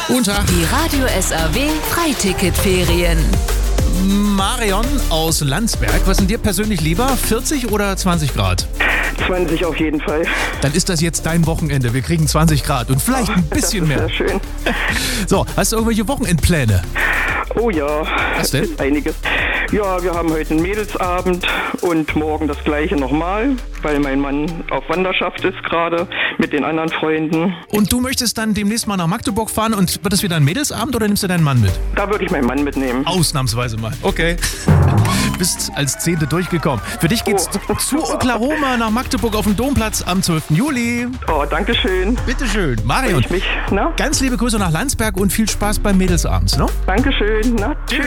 Guten Tag. Die Radio SAW Freiticketferien. Marion aus Landsberg. Was sind dir persönlich lieber? 40 oder 20 Grad? 20 auf jeden Fall. Dann ist das jetzt dein Wochenende. Wir kriegen 20 Grad und vielleicht ein bisschen mehr. Sehr schön. So, hast du irgendwelche Wochenendpläne? Oh ja, Was denn? einiges. Ja, wir haben heute einen Mädelsabend und morgen das gleiche nochmal, weil mein Mann auf Wanderschaft ist gerade mit den anderen Freunden. Und du möchtest dann demnächst mal nach Magdeburg fahren und wird das wieder ein Mädelsabend oder nimmst du deinen Mann mit? Da würde ich meinen Mann mitnehmen. Ausnahmsweise mal. Okay. Bist als 10. durchgekommen. Für dich geht's zu Oklahoma nach Magdeburg auf den Domplatz am 12. Juli. Oh, danke schön. Bitteschön. Marion, Ich mich, na? ganz liebe Grüße nach Landsberg und viel Spaß beim Mädelsabend. Ne? Dankeschön. Na, tschüss.